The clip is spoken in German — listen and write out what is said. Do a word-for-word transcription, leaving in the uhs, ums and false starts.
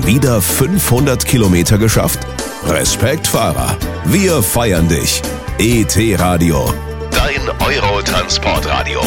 wieder fünfhundert Kilometer geschafft? Respekt, Fahrer. Wir feiern dich. E T Radio. Dein Euro-Transportradio.